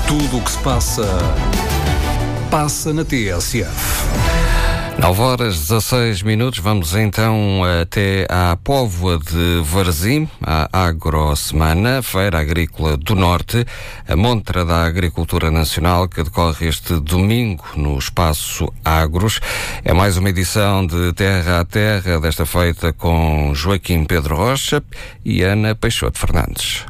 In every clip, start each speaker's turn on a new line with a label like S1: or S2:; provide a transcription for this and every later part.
S1: Tudo o que se passa na TSF.
S2: 9h16, vamos então até à Póvoa de Varzim, à Agrosemana, Feira Agrícola do Norte, a montra da Agricultura Nacional que decorre este domingo no Espaço Agros. É mais uma edição de Terra a Terra, desta feita com Joaquim Pedro Rocha e Ana Peixoto Fernandes.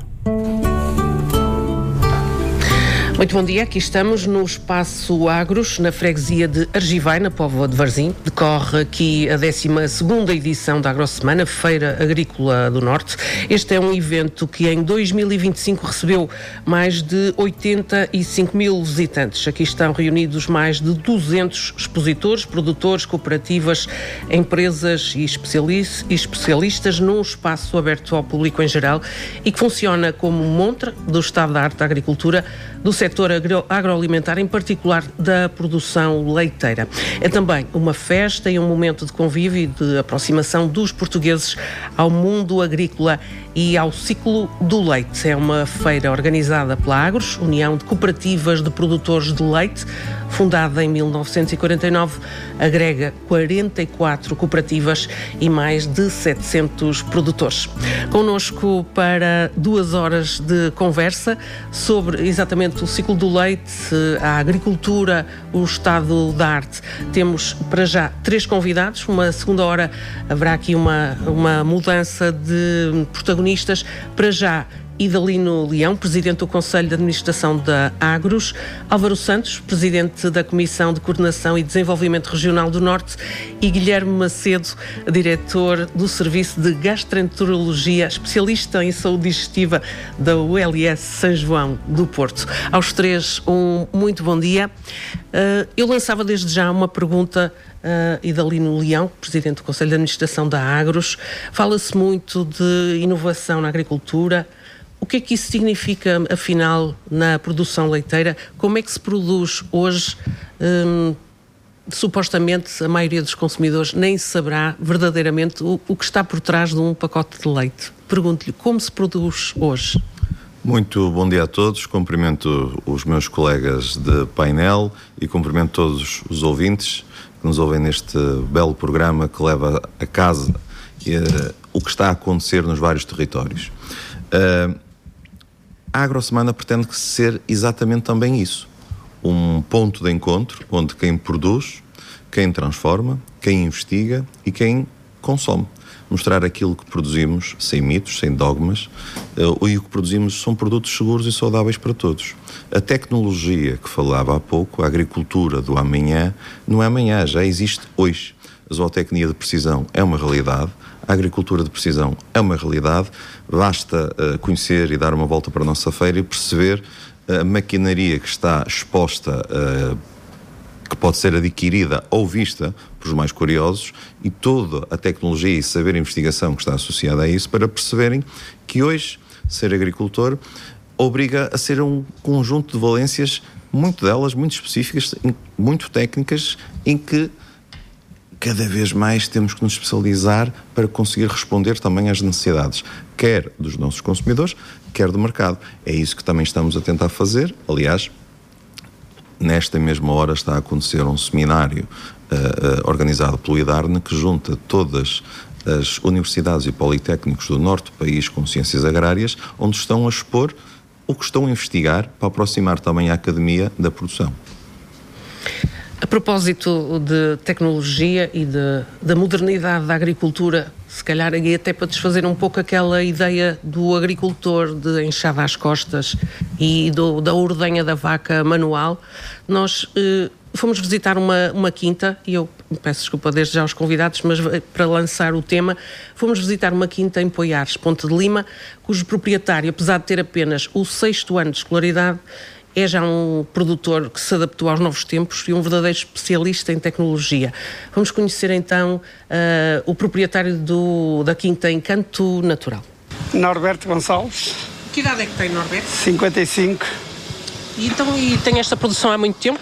S3: Muito bom dia, aqui estamos no Espaço Agros, na freguesia de Argivai, na Póvoa de Varzim. Decorre aqui a 12ª edição da Agrosemana, Feira Agrícola do Norte. Este é um evento que em 2025 recebeu mais de 85 mil visitantes. Aqui estão reunidos mais de 200 expositores, produtores, cooperativas, empresas e especialistas num espaço aberto ao público em geral e que funciona como montra do estado da arte da agricultura, do setor agroalimentar, em particular da produção leiteira. É também uma festa e um momento de convívio e de aproximação dos portugueses ao mundo agrícola e ao ciclo do leite. É uma feira organizada pela Agros, União de Cooperativas de Produtores de Leite, fundada em 1949, agrega 44 cooperativas e mais de 700 produtores. Connosco para 2 horas de conversa sobre exatamente o ciclo do leite, a agricultura, o estado da arte. Temos para já 3 convidados. Uma segunda hora haverá aqui uma mudança de protagonistas. Para já, Idalino Leão, Presidente do Conselho de Administração da Agros, Álvaro Santos, Presidente da Comissão de Coordenação e Desenvolvimento Regional do Norte e Guilherme Macedo, Diretor do Serviço de Gastroenterologia, especialista em saúde digestiva da ULS São João do Porto. Aos 3, um muito bom dia. Eu lançava desde já uma pergunta Idalino Leão, Presidente do Conselho de Administração da Agros. Fala-se muito de inovação na agricultura. O que é que isso significa, afinal, na produção leiteira? Como é que se produz hoje? Supostamente, a maioria dos consumidores nem saberá verdadeiramente o que está por trás de um pacote de leite. Pergunto-lhe, como se produz hoje?
S4: Muito bom dia a todos. Cumprimento os meus colegas de painel e cumprimento todos os ouvintes que nos ouvem neste belo programa que leva a casa o que está a acontecer nos vários territórios. A Agrosemana pretende ser exatamente também isso. Um ponto de encontro onde quem produz, quem transforma, quem investiga e quem consome. Mostrar aquilo que produzimos, sem mitos, sem dogmas, e o que produzimos são produtos seguros e saudáveis para todos. A tecnologia que falava há pouco, a agricultura do amanhã, não é amanhã, já existe hoje. A zootecnia de precisão é uma realidade, a agricultura de precisão é uma realidade, basta conhecer e dar uma volta para a nossa feira e perceber a maquinaria que está exposta, que pode ser adquirida ou vista por os mais curiosos, e toda a tecnologia e saber a investigação que está associada a isso, para perceberem que hoje ser agricultor obriga a ser um conjunto de valências, muito delas, muito específicas, muito técnicas, em que cada vez mais temos que nos especializar para conseguir responder também às necessidades, quer dos nossos consumidores, quer do mercado. É isso que também estamos a tentar fazer. Aliás, nesta mesma hora está a acontecer um seminário organizado pelo IDARNE que junta todas as universidades e politécnicos do norte do país com ciências agrárias, onde estão a expor o que estão a investigar para aproximar também a academia da produção.
S3: A propósito de tecnologia e da modernidade da agricultura, se calhar aí até para desfazer um pouco aquela ideia do agricultor de enxada às costas e da ordenha da vaca manual, nós fomos visitar uma quinta, e eu peço desculpa desde já aos convidados, mas para lançar o tema, fomos visitar uma quinta em Poiares, Ponte de Lima, cujo proprietário, apesar de ter apenas o 6º ano de escolaridade, é já um produtor que se adaptou aos novos tempos e um verdadeiro especialista em tecnologia. Vamos conhecer então o proprietário da quinta Encanto Natural.
S5: Norberto Gonçalves.
S3: Que idade é que tem, Norberto?
S5: 55.
S3: E tem esta produção há muito tempo?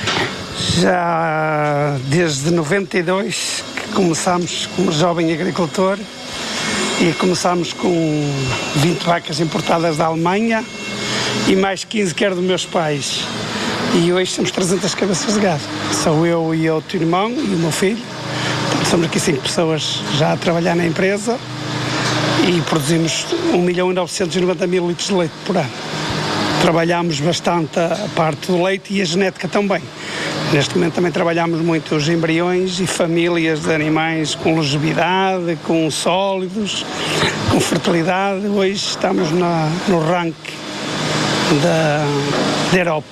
S5: Já desde 92 que começámos como jovem agricultor e começámos com 20 vacas importadas da Alemanha e mais 15 que era dos meus pais. E hoje temos 300 cabeças de gado. Sou eu e outro irmão e o meu filho. Portanto, somos aqui 5 pessoas já a trabalhar na empresa e produzimos 1.990.000 litros de leite por ano. Trabalhamos bastante a parte do leite e a genética também. Neste momento também trabalhamos muito os embriões e famílias de animais com longevidade, com sólidos, com fertilidade. Hoje estamos no ranking da Europa.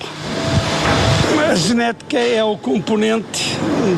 S5: A genética é o componente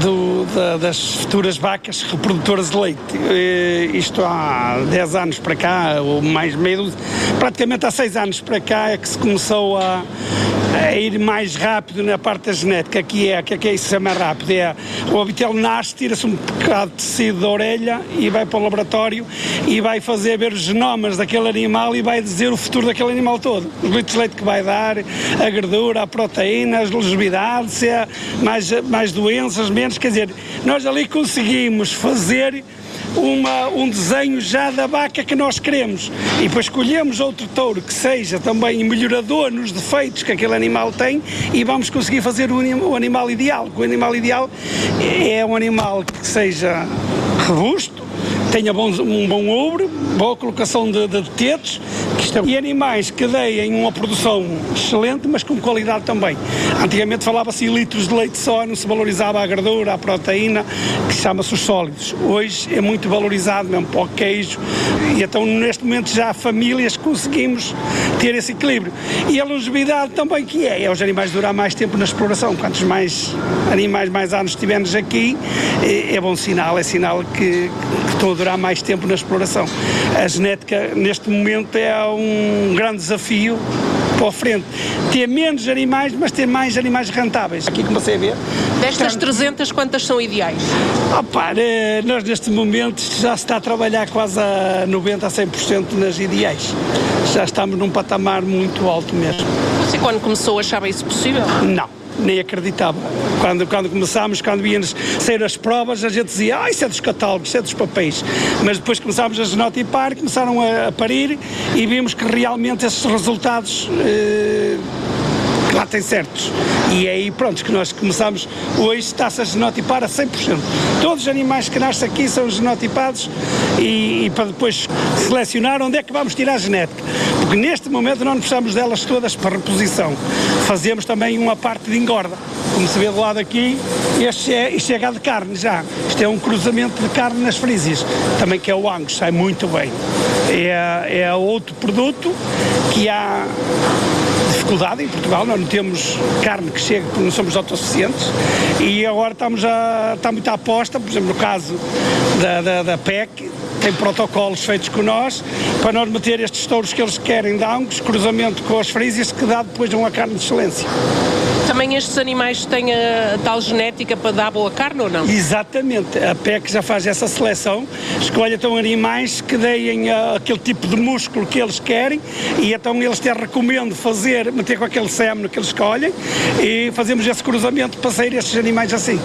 S5: das futuras vacas reprodutoras de leite. Isto há 10 anos para cá, ou mais meio, praticamente há 6 anos para cá é que se começou a ir mais rápido na parte da genética, que é isso é mais rápido. O vitelo nasce, tira-se um bocado de tecido da orelha e vai para o laboratório e vai fazer ver os genomas daquele animal e vai dizer o futuro daquele animal todo. Os litros de leite que vai dar, a gordura, a proteína, as longevidades, se é mais doenças, menos. Quer dizer, nós ali conseguimos fazer um desenho já da vaca que nós queremos e depois escolhemos outro touro que seja também melhorador nos defeitos que aquele animal tem e vamos conseguir fazer o animal ideal. O animal ideal é um animal que seja robusto, tenha um bom ouro, boa colocação de tetos, e animais que deem uma produção excelente, mas com qualidade também. Antigamente falava-se em litros de leite só, não se valorizava a gordura, a proteína, que chama-se os sólidos. Hoje é muito valorizado mesmo para o queijo, e então neste momento já há famílias conseguimos ter esse equilíbrio. E a longevidade também que é os animais durar mais tempo na exploração. Quantos mais animais, mais anos tivermos aqui, é bom sinal, é sinal que estão a durar mais tempo na exploração. A genética neste momento é um grande desafio para a frente. Ter menos animais, mas ter mais animais rentáveis. Aqui comecei a ver.
S3: Destas 300, quantas são ideais?
S5: Nós neste momento já se está a trabalhar quase a 90% a 100% nas ideais. Já estamos num patamar muito alto mesmo.
S3: Você quando começou achava isso possível?
S5: Não. Nem acreditava. Quando começámos, quando íamos sair as provas, a gente dizia, isso é dos catálogos, isso é dos papéis. Mas depois começámos a genotipar, começaram a parir e vimos que realmente esses resultados lá têm certos. E é aí, pronto, que nós começámos, hoje está-se a genotipar a 100%. Todos os animais que nascem aqui são genotipados e para depois selecionar onde é que vamos tirar a genética. Porque neste momento não precisamos delas todas para reposição. Fazemos também uma parte de engorda. Como se vê do lado aqui, isto é gado de carne já. Isto é um cruzamento de carne nas frísias. Também que é o Angus, sai muito bem. É outro produto que há dificuldade em Portugal, nós não temos carne que chegue porque não somos autossuficientes e agora está muita aposta, por exemplo no caso da PEC, tem protocolos feitos com nós para nós meter estes touros que eles querem de Angus, cruzamento com as frísias que dá depois uma carne de excelência.
S3: Também estes animais têm a tal genética para dar boa carne ou não?
S5: Exatamente, a PEC já faz essa seleção, escolhe então animais que deem aquele tipo de músculo que eles querem e então eles te recomendam meter com aquele sêmen que eles escolhem e fazemos esse cruzamento para sair estes animais assim.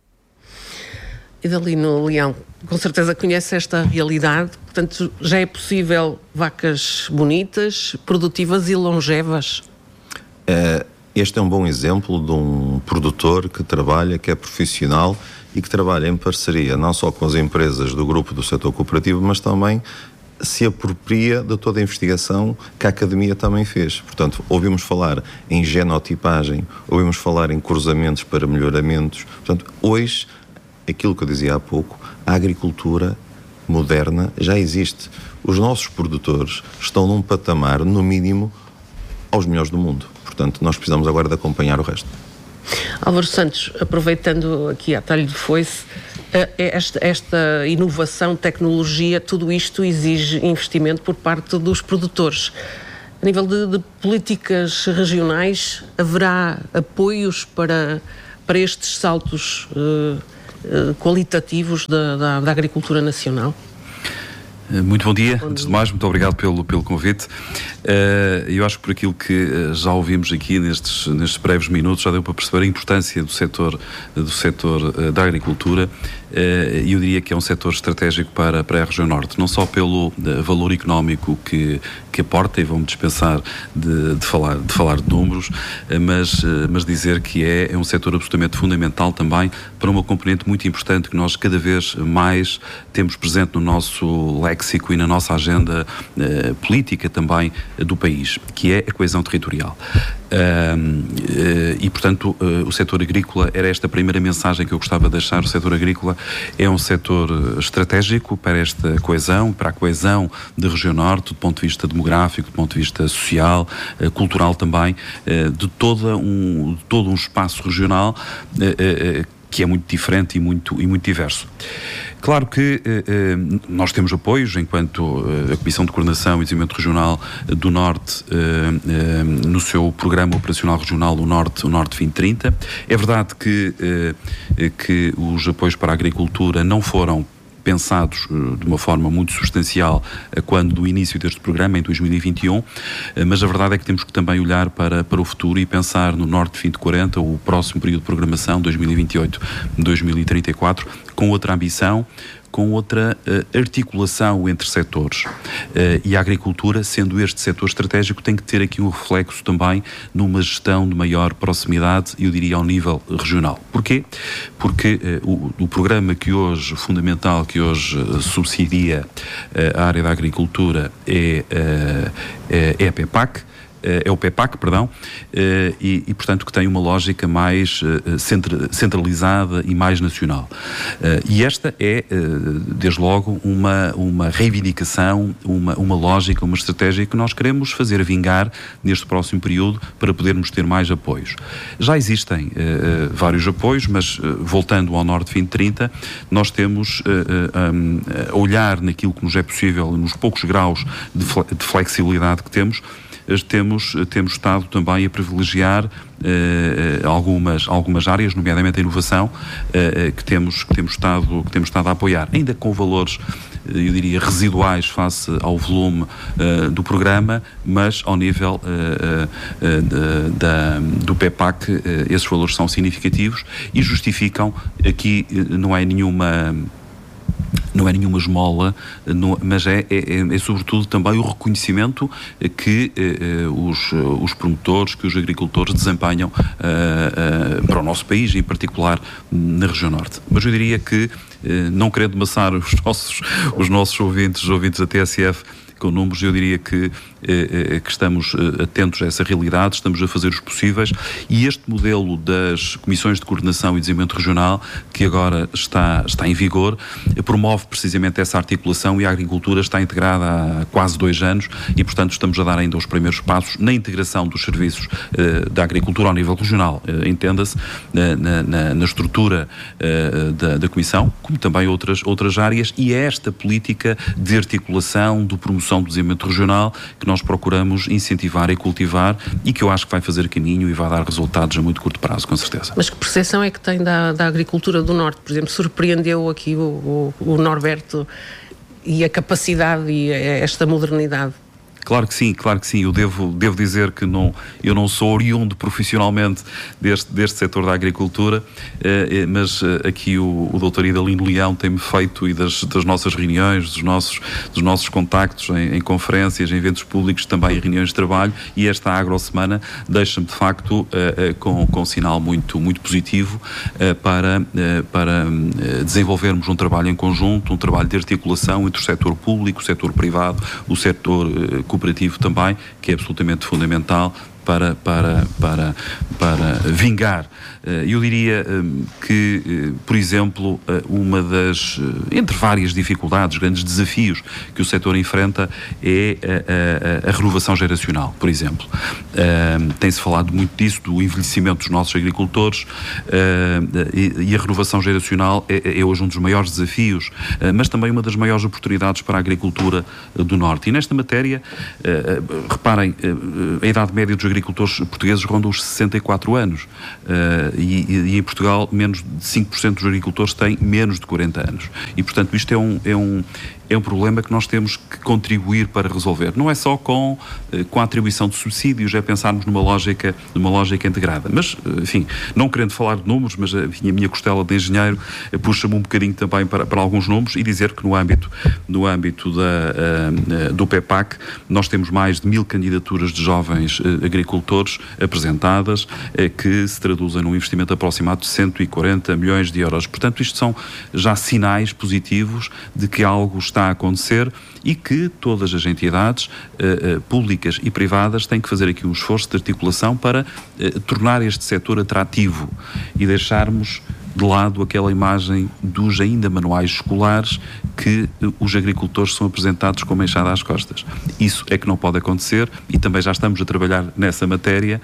S3: E dali no Leão, com certeza conhece esta realidade, portanto já é possível vacas bonitas, produtivas e longevas?
S4: Este é um bom exemplo de um produtor que trabalha, que é profissional e que trabalha em parceria não só com as empresas do grupo do setor cooperativo, mas também se apropria de toda a investigação que a Academia também fez. Portanto, ouvimos falar em genotipagem, ouvimos falar em cruzamentos para melhoramentos. Portanto, hoje, aquilo que eu dizia há pouco, a agricultura moderna já existe. Os nossos produtores estão num patamar, no mínimo, aos melhores do mundo. Portanto, nós precisamos agora de acompanhar o resto.
S3: Álvaro Santos, aproveitando aqui a talho de foice, esta inovação, tecnologia, tudo isto exige investimento por parte dos produtores. A nível de políticas regionais, haverá apoios para estes saltos qualitativos da agricultura nacional?
S1: Muito bom dia. Antes de mais, muito obrigado pelo convite. Eu acho que por aquilo que já ouvimos aqui nestes breves minutos já deu para perceber a importância do setor da agricultura e eu diria que é um setor estratégico para a região norte, não só pelo valor económico que que aporta, e vou-me dispensar de falar de números, mas dizer que é um setor absolutamente fundamental também para uma componente muito importante que nós cada vez mais temos presente no nosso léxico e na nossa agenda política também do país, que é a coesão territorial. E, portanto, o setor agrícola, era esta a primeira mensagem que eu gostava de deixar. O setor agrícola é um setor estratégico para esta coesão, para a coesão da região norte, do ponto de vista demográfico, do ponto de vista social, cultural também, de todo um espaço regional que é muito diferente e muito diverso. Claro que nós temos apoios, enquanto a Comissão de Coordenação e Desenvolvimento Regional do Norte, no seu Programa Operacional Regional, o Norte 2030. É verdade que os apoios para a agricultura não foram pensados de uma forma muito substancial quando do início deste programa, em 2021, mas a verdade é que temos que também olhar para o futuro e pensar no Norte 2040, o próximo período de programação, 2028-2034, com outra ambição, com outra articulação entre setores. E a agricultura, sendo este setor estratégico, tem que ter aqui um reflexo também numa gestão de maior proximidade, eu diria ao nível regional. Porquê? Porque o programa fundamental que hoje subsidia a área da agricultura é a PEPAC, é o PEPAC, perdão, e portanto que tem uma lógica mais centralizada e mais nacional. E esta é, desde logo, uma reivindicação, uma lógica, uma estratégia que nós queremos fazer vingar neste próximo período para podermos ter mais apoios. Já existem vários apoios, mas voltando ao Norte 2030, nós temos a olhar naquilo que nos é possível, nos poucos graus de flexibilidade que temos estado também a privilegiar algumas áreas, nomeadamente a inovação, que temos estado a apoiar, ainda com valores, eu diria, residuais face ao volume do programa, mas ao nível do PEPAC, esses valores são significativos e justificam, aqui não é nenhuma esmola, mas é sobretudo também o reconhecimento que os promotores, que os agricultores desempenham para o nosso país, em particular na região norte. Mas eu diria que, não querendo amassar os nossos ouvintes da TSF com números, eu diria que estamos atentos a essa realidade, estamos a fazer os possíveis, e este modelo das Comissões de Coordenação e Desenvolvimento Regional, que agora está em vigor, promove precisamente essa articulação, e a agricultura está integrada há quase 2 anos e, portanto, estamos a dar ainda os primeiros passos na integração dos serviços da agricultura ao nível regional, entenda-se, na estrutura da Comissão, como também outras áreas, e é esta política de articulação, de promoção do desenvolvimento regional que nós procuramos incentivar e cultivar, e que eu acho que vai fazer caminho e vai dar resultados a muito curto prazo, com certeza.
S3: Mas que percepção é que tem da agricultura do Norte? Por exemplo, surpreendeu aqui o Norberto e a capacidade e esta modernidade?
S1: Claro que sim. Eu devo dizer que eu não sou oriundo profissionalmente deste setor da agricultura, mas aqui o Dr. Idalino Leão tem-me feito, e das nossas reuniões, dos nossos contactos em conferências, em eventos públicos, também em reuniões de trabalho, e esta Agrosemana deixa-me de facto com um sinal muito, muito positivo para desenvolvermos um trabalho em conjunto, um trabalho de articulação entre o setor público, o setor privado, o setor cooperativo também, que é absolutamente fundamental para vingar. Eu diria que, por exemplo, uma das, entre várias dificuldades, grandes desafios que o setor enfrenta é a renovação geracional, por exemplo. Tem-se falado muito disso, do envelhecimento dos nossos agricultores, e a renovação geracional é hoje um dos maiores desafios, mas também uma das maiores oportunidades para a agricultura do Norte. E nesta matéria, reparem, a idade média dos agricultores portugueses ronda os 64 anos, e em Portugal menos de 5% dos agricultores têm menos de 40 anos, e portanto isto é é um problema que nós temos que contribuir para resolver. Não é só com a atribuição de subsídios, é pensarmos numa lógica integrada. Mas, enfim, não querendo falar de números, mas a minha costela de engenheiro puxa-me um bocadinho também para alguns números e dizer que no âmbito do PEPAC nós temos mais de 1000 candidaturas de jovens agricultores apresentadas, que se traduzem num investimento aproximado de 140 milhões de euros. Portanto, isto são já sinais positivos de que algo está a acontecer e que todas as entidades públicas e privadas têm que fazer aqui um esforço de articulação para tornar este setor atrativo e deixarmos de lado aquela imagem dos ainda manuais escolares que os agricultores são apresentados como enxada às costas. Isso é que não pode acontecer e também já estamos a trabalhar nessa matéria.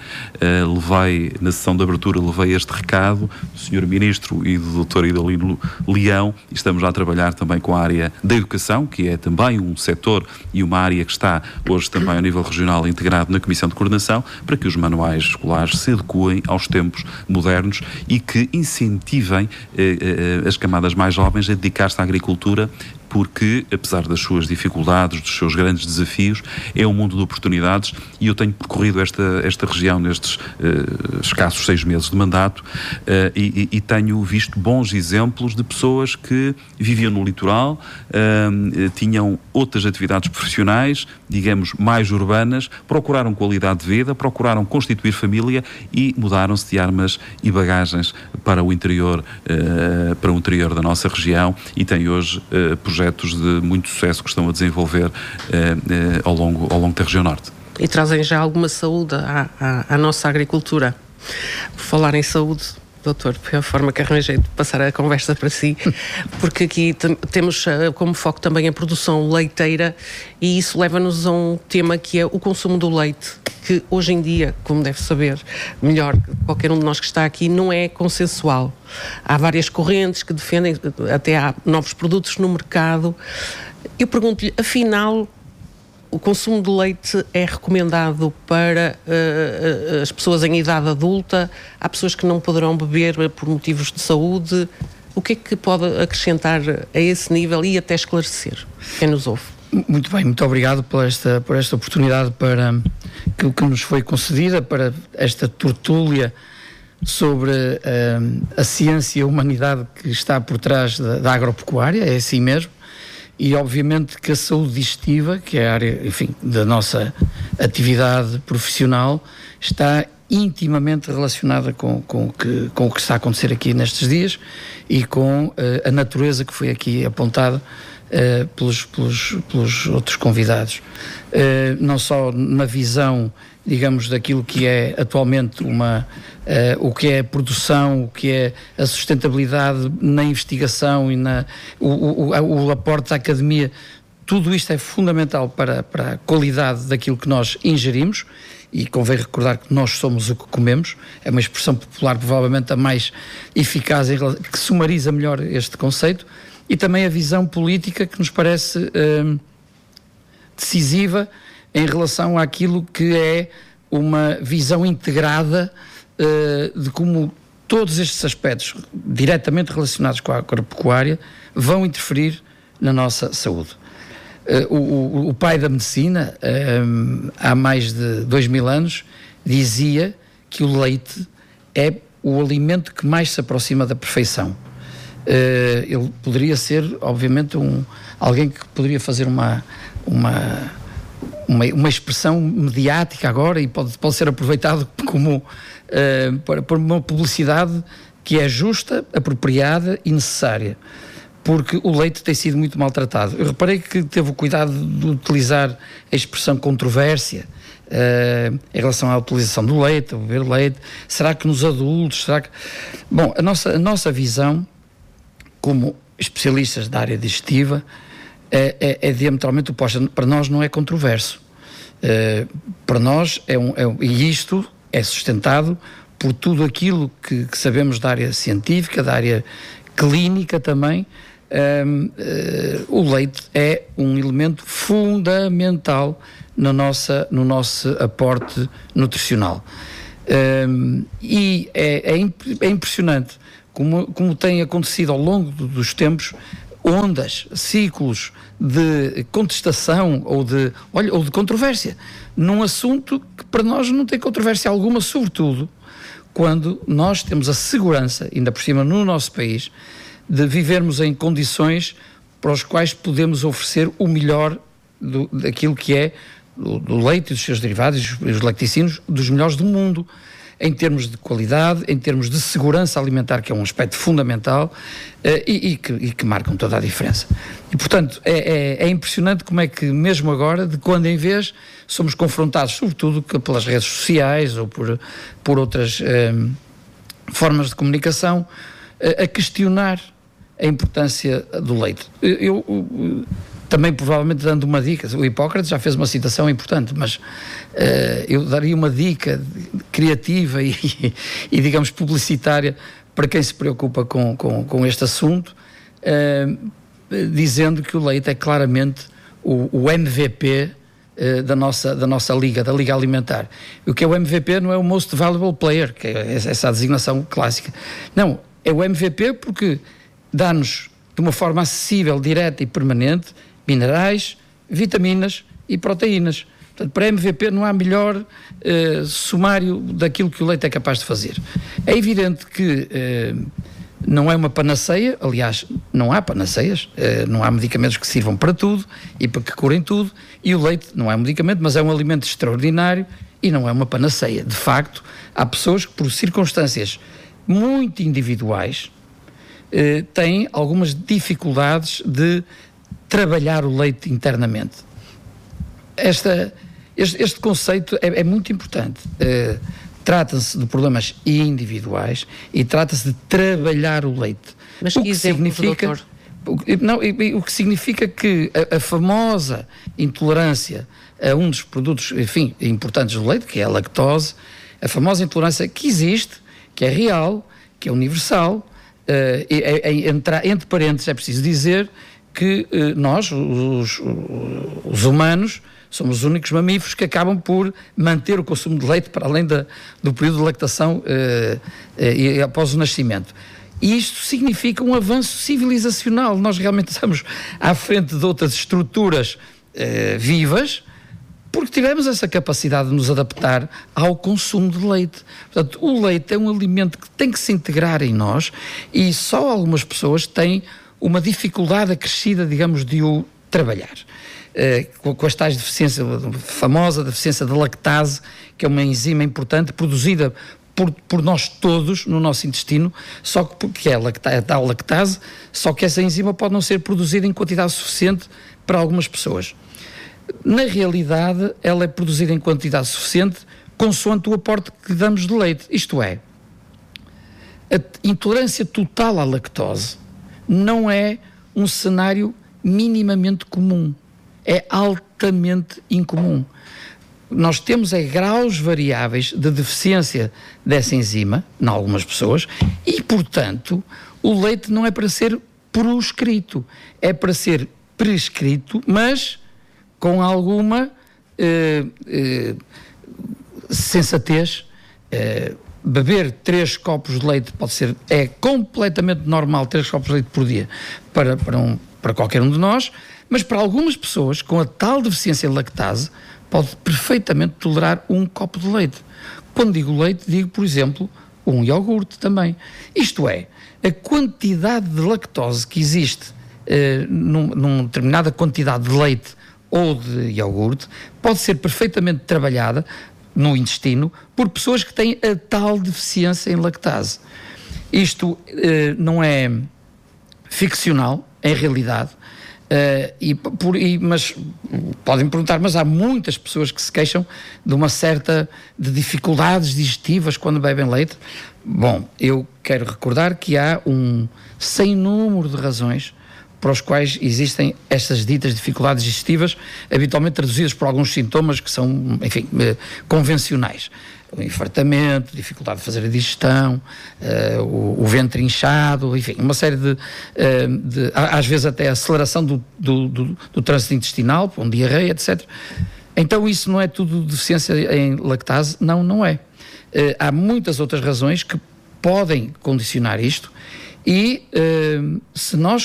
S1: Na sessão de abertura, levei este recado do Sr. Ministro e do Dr. Idalino Leão e estamos já a trabalhar também com a área da educação, que é também um setor e uma área que está hoje também ao nível regional integrado na Comissão de Coordenação, para que os manuais escolares se adequem aos tempos modernos e que incentivem as camadas mais jovens a dedicar-se à agricultura, porque, apesar das suas dificuldades, dos seus grandes desafios, é um mundo de oportunidades e eu tenho percorrido esta região nestes escassos 6 meses de mandato e tenho visto bons exemplos de pessoas que viviam no litoral, tinham outras atividades profissionais, digamos, mais urbanas, procuraram qualidade de vida, procuraram constituir família e mudaram-se de armas e bagagens para o interior da nossa região e têm hoje projetos de muito sucesso que estão a desenvolver ao longo da região norte.
S3: E trazem já alguma saúde à nossa agricultura. Por falar em saúde, doutor, foi a forma que arranjei de passar a conversa para si, porque aqui temos como foco também a produção leiteira e isso leva-nos a um tema que é o consumo do leite, que hoje em dia, como deve saber melhor qualquer um de nós que está aqui, não é consensual. Há várias correntes que defendem, até há novos produtos no mercado. Eu pergunto-lhe, afinal, o consumo de leite é recomendado para as pessoas em idade adulta? Há pessoas que não poderão beber por motivos de saúde? O que é que pode acrescentar a esse nível e até esclarecer quem nos ouve?
S6: Muito bem, muito obrigado por esta oportunidade que nos foi concedida para esta tertúlia sobre a ciência e a humanidade que está por trás da agropecuária, é assim mesmo, e obviamente que a saúde digestiva, que é a área, enfim, da nossa atividade profissional, está intimamente relacionada com o que está a acontecer aqui nestes dias e com a natureza que foi aqui apontada pelos outros convidados, não só na visão, digamos, daquilo que é atualmente o que é a produção, o que é a sustentabilidade na investigação e o aporte da academia. Tudo isto é fundamental para a qualidade daquilo que nós ingerimos e convém recordar que nós somos o que comemos, é uma expressão popular provavelmente a mais eficaz que sumariza melhor este conceito. E também a visão política que nos parece decisiva em relação àquilo que é uma visão integrada de como todos estes aspectos diretamente relacionados com a agropecuária vão interferir na nossa saúde. O pai da medicina, há mais de 2000 anos, dizia que o leite é o alimento que mais se aproxima da perfeição. Ele poderia ser, obviamente, alguém que poderia fazer uma expressão mediática agora e pode ser aproveitado como para uma publicidade que é justa, apropriada e necessária, porque o leite tem sido muito maltratado. Eu reparei que teve o cuidado de utilizar a expressão controvérsia em relação à utilização do leite, a beber leite. Será que nos adultos? Bom, a nossa visão como especialistas da área digestiva é diametralmente oposta. Para nós não é controverso. Para nós e isto é sustentado por tudo aquilo que sabemos da área científica, da área clínica também. O leite é um elemento fundamental no nosso aporte nutricional. E é impressionante como tem acontecido ao longo dos tempos ondas, ciclos de contestação ou de controvérsia, num assunto que para nós não tem controvérsia alguma, sobretudo quando nós temos a segurança, ainda por cima no nosso país, de vivermos em condições para os quais podemos oferecer o melhor daquilo que é do leite e dos seus derivados, os lacticínios, dos melhores do mundo, em termos de qualidade, em termos de segurança alimentar, que é um aspecto fundamental e que marcam toda a diferença. E, portanto, é impressionante como é que, mesmo agora, de quando em vez, somos confrontados, sobretudo pelas redes sociais ou por outras formas de comunicação, a questionar a importância do leite. Eu também, provavelmente, dando uma dica, o Hipócrates já fez uma citação importante, mas eu daria uma dica criativa e digamos, publicitária para quem se preocupa com este assunto, dizendo que o leite é claramente o MVP da nossa liga, da Liga Alimentar. O que é o MVP não é o Most Valuable Player, que é essa designação clássica. Não, é o MVP porque dá-nos, de uma forma acessível, direta e permanente, minerais, vitaminas e proteínas. Portanto, para MVP não há melhor sumário daquilo que o leite é capaz de fazer. É evidente que não é uma panaceia, aliás, não há panaceias, não há medicamentos que sirvam para tudo e para que curem tudo, e o leite não é um medicamento, mas é um alimento extraordinário e não é uma panaceia. De facto, há pessoas que, por circunstâncias muito individuais, têm algumas dificuldades de trabalhar o leite internamente. Este conceito é muito importante. Trata-se de problemas individuais e trata-se de trabalhar o leite.
S3: Mas que significa,
S6: o que significa que a famosa intolerância a um dos produtos, enfim, importantes do leite, que é a lactose, a famosa intolerância que existe, que é real, que é universal, entre parênteses é preciso dizer que nós, os humanos, somos os únicos mamíferos que acabam por manter o consumo de leite para além do período de lactação e após o nascimento. E isto significa um avanço civilizacional. Nós realmente estamos à frente de outras estruturas vivas, porque tivemos essa capacidade de nos adaptar ao consumo de leite. Portanto, o leite é um alimento que tem que se integrar em nós e só algumas pessoas têm uma dificuldade acrescida, digamos, de o trabalhar. Com as tais deficiências, a famosa deficiência de lactase, que é uma enzima importante produzida por nós todos no nosso intestino, só que é a tal lactase, só que essa enzima pode não ser produzida em quantidade suficiente para algumas pessoas. Na realidade, ela é produzida em quantidade suficiente consoante o aporte que damos de leite. Isto é, a intolerância total à lactose não é um cenário minimamente comum. É altamente incomum. Nós temos graus variáveis de deficiência dessa enzima, em algumas pessoas, e, portanto, o leite não é para ser proscrito, é para ser prescrito, mas com alguma sensatez. Beber 3 copos de leite é completamente normal, 3 copos de leite por dia para qualquer um de nós, mas para algumas pessoas com a tal deficiência de lactase pode perfeitamente tolerar 1 copo de leite. Quando digo leite, digo, por exemplo, um iogurte também. Isto é, a quantidade de lactose que existe numa determinada quantidade de leite ou de iogurte pode ser perfeitamente trabalhada no intestino por pessoas que têm a tal deficiência em lactase. Isto não é ficcional, é realidade, mas podem perguntar, mas há muitas pessoas que se queixam de uma certa de dificuldades digestivas quando bebem leite. Bom, eu quero recordar que há um sem número de razões para os quais existem estas ditas dificuldades digestivas, habitualmente traduzidas por alguns sintomas que são, enfim, convencionais. O infartamento, dificuldade de fazer a digestão, o ventre inchado, enfim, uma série de às vezes até aceleração do trânsito intestinal, com diarreia, etc. Então isso não é tudo deficiência em lactase? Não é. Há muitas outras razões que podem condicionar isto e se nós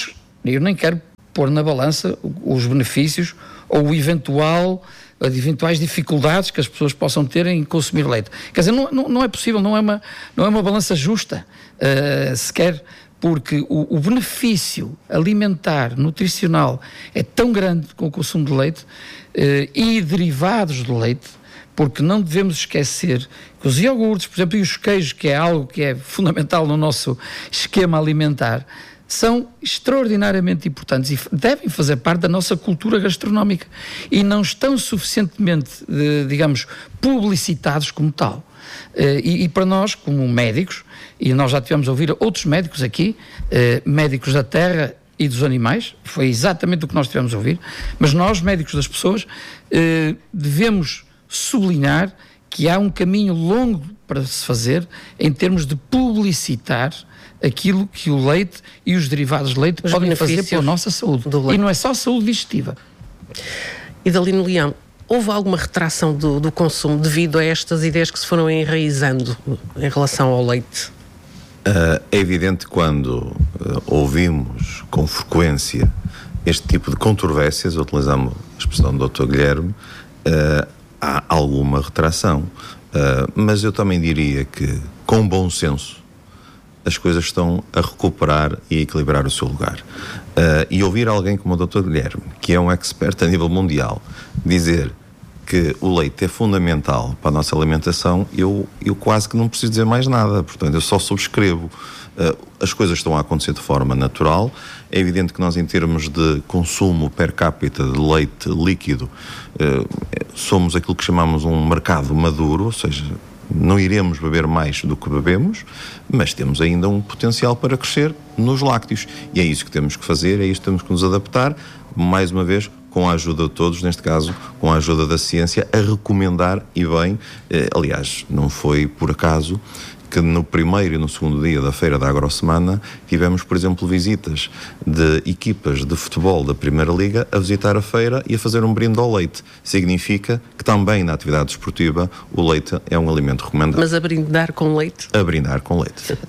S6: Eu nem quero pôr na balança os benefícios ou as eventuais dificuldades que as pessoas possam ter em consumir leite. Quer dizer, não é possível, não é uma balança justa, sequer, porque o benefício alimentar, nutricional, é tão grande com o consumo de leite e derivados de leite, porque não devemos esquecer que os iogurtes, por exemplo, e os queijos, que é algo que é fundamental no nosso esquema alimentar, são extraordinariamente importantes e devem fazer parte da nossa cultura gastronómica e não estão suficientemente, digamos, publicitados como tal. E para nós, como médicos, e nós já tivemos a ouvir outros médicos aqui, médicos da terra e dos animais, foi exatamente o que nós tivemos a ouvir, mas nós, médicos das pessoas, devemos sublinhar que há um caminho longo para se fazer em termos de publicitar aquilo que o leite e os derivados de leite podem fazer pela nossa saúde. E não é só saúde digestiva.
S3: Idalino Leão, houve alguma retração do consumo devido a estas ideias que se foram enraizando em relação ao leite?
S4: É evidente quando ouvimos com frequência este tipo de controvérsias, utilizamos a expressão do Dr. Guilherme, há alguma retração. Mas eu também diria que, com bom senso, as coisas estão a recuperar e a equilibrar o seu lugar. E ouvir alguém como o Dr. Guilherme, que é um expert a nível mundial, dizer que o leite é fundamental para a nossa alimentação, eu quase que não preciso dizer mais nada. Portanto, eu só subscrevo. As coisas estão a acontecer de forma natural. É evidente que nós, em termos de consumo per capita de leite líquido, somos aquilo que chamamos um mercado maduro, ou seja, não iremos beber mais do que bebemos, mas temos ainda um potencial para crescer nos lácteos. E é isso que temos que fazer, é isso que temos que nos adaptar, mais uma vez, com a ajuda de todos, neste caso, com a ajuda da ciência, a recomendar e bem. Aliás, não foi por acaso que no primeiro e no segundo dia da Feira da Agrosemana tivemos, por exemplo, visitas de equipas de futebol da Primeira Liga a visitar a feira e a fazer um brinde ao leite. Significa que também na atividade desportiva o leite é um alimento recomendado.
S3: Mas a brindar com leite?
S4: A brindar com leite.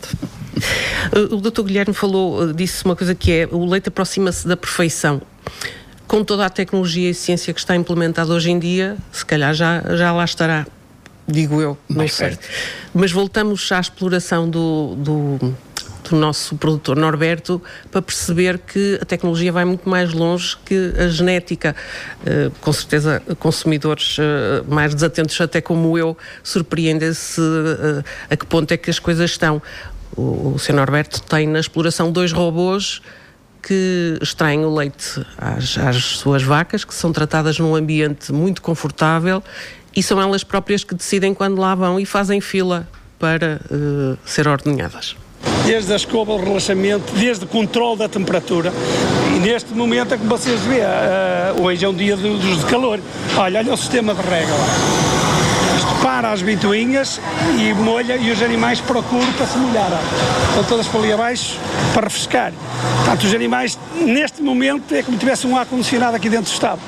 S3: O Dr. Guilherme disse uma coisa que é: o leite aproxima-se da perfeição. Com toda a tecnologia e ciência que está implementada hoje em dia, se calhar já lá estará. Digo eu, não sei. Mas voltamos à exploração do nosso produtor Norberto para perceber que a tecnologia vai muito mais longe que a genética. Com certeza, consumidores mais desatentos, até como eu, surpreendem-se a que ponto é que as coisas estão. O Sr. Norberto tem na exploração 2 robôs que extraem o leite às suas vacas, que são tratadas num ambiente muito confortável. E são elas próprias que decidem quando lá vão e fazem fila para ser ordenhadas.
S5: Desde a escova, o relaxamento, desde o controle da temperatura. E neste momento é que vocês veem, hoje é um dia de calor. Olha o sistema de rega lá. Isto para as ventoinhas e molha, e os animais procuram para se molhar. Estão todas para ali abaixo para refrescar. Portanto, os animais, neste momento, é como se tivesse um ar-condicionado aqui dentro do estábulo.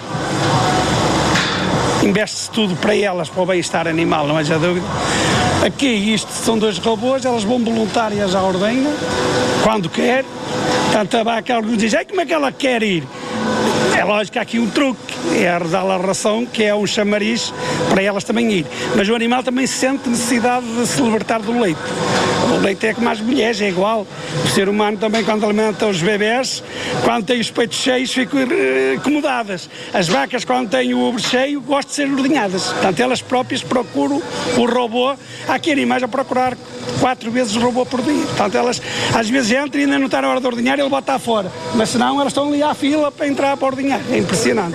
S5: Investe-se tudo para elas, para o bem-estar animal, não haja dúvida. Aqui, isto são 2 robôs, elas vão voluntárias à ordenha, quando quer. Portanto, a vaca, alguns dizem, como é que ela quer ir? É lógico que há aqui um truque, é dar-lhe a ração, que é um chamariz para elas também ir. Mas o animal também sente necessidade de se libertar do leite. O leite é como as mulheres, é igual. O ser humano também, quando alimenta os bebés, quando tem os peitos cheios, ficam acomodadas. As vacas, quando têm o ovo cheio, gostam de ser ordenhadas. Portanto, elas próprias procuram o robô. Há aqui animais a procurar 4 vezes o robô por dia. Portanto, elas às vezes entram e ainda não está na hora de ordenhar e ele bota fora. Mas senão elas estão ali à fila para entrar para ordenhar. É impressionante.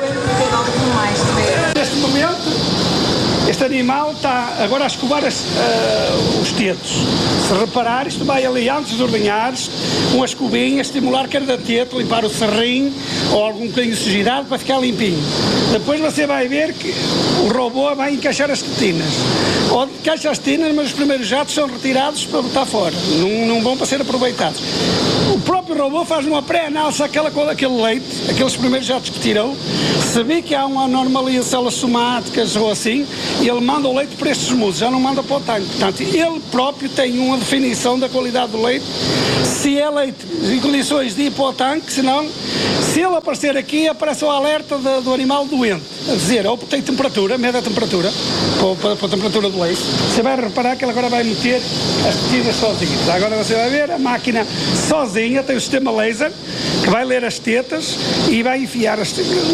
S5: Neste momento, este animal está agora a escovar os tetos. Se reparar, isto vai ali antes de ordenhar, com a escovinha, estimular cada teto, limpar o serrinho ou algum bocadinho de sujidade para ficar limpinho. Depois você vai ver que o robô vai encaixar as tetinas. Ou encaixa as tetinas, mas os primeiros jatos são retirados para botar fora. Não vão para ser aproveitados. O próprio robô faz uma pré-análise aquele leite, aqueles primeiros jatos que tirou, se vê que há uma anomalia de células somáticas ou assim, e ele manda o leite para estes musos, já não manda para o tanque. Portanto, ele próprio tem uma definição da qualidade do leite se é leite em condições de ir para o tanque, senão, se ele aparecer aqui, aparece o alerta do animal doente. A dizer, ou tem temperatura, mede a temperatura, para a temperatura do leite. Você vai reparar que ele agora vai meter as tetas sozinhas. Agora você vai ver a máquina sozinha, tem o sistema laser, que vai ler as tetas e vai enfiar as tetas.